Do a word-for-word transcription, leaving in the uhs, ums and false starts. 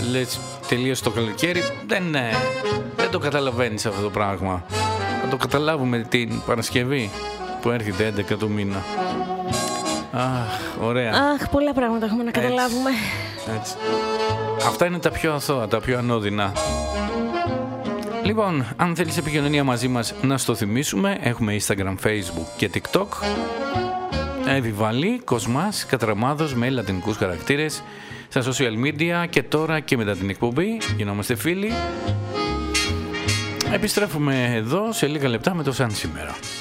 λες τελείωσε το καλοκαίρι, δεν, ε, δεν το καταλαβαίνεις αυτό το πράγμα. Θα το καταλάβουμε την Παρασκευή που έρχεται έντεκα του μήνα. Αχ, ωραία. Αχ, πολλά πράγματα έχουμε να καταλάβουμε. Έτσι, έτσι. Αυτά είναι τα πιο αθώα, τα πιο ανώδυνα. Λοιπόν, αν θέλεις επικοινωνία μαζί μας, να στο θυμίσουμε, έχουμε Instagram, Facebook και TikTok. Επιβαλή, Κοσμάς, Κατραμάδος με λατινικούς χαρακτήρες στα social media και τώρα και μετά την εκπομπή. Γινόμαστε φίλοι. Επιστρέφουμε εδώ σε λίγα λεπτά με το Σαν σήμερα.